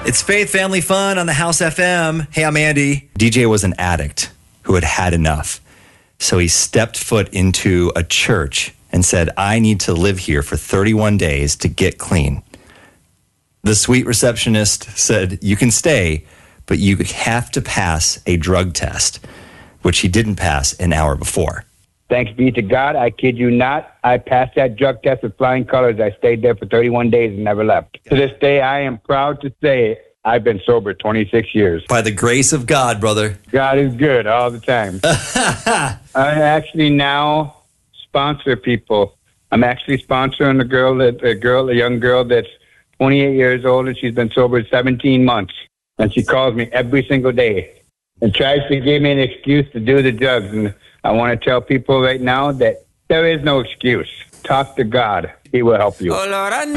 It's Faith Family Fun on the House FM. Hey, I'm Andy. DJ was an addict who had had enough. So he stepped foot into a church and said, I need to live here for 31 days to get clean. The sweet receptionist said, you can stay, but you have to pass a drug test, which he didn't pass an hour before. Thanks be to God, I kid you not. I passed that drug test with flying colors. I stayed there for 31 days and never left. To this day, I am proud to say I've been sober 26 years. By the grace of God, brother. God is good all the time. I actually now sponsor people. I'm actually sponsoring a young girl that's 28 years old, and she's been sober 17 months. And she calls me every single day and tries to give me an excuse to do the drugs. And I want to tell people right now that there is no excuse. Talk to God. He will help you.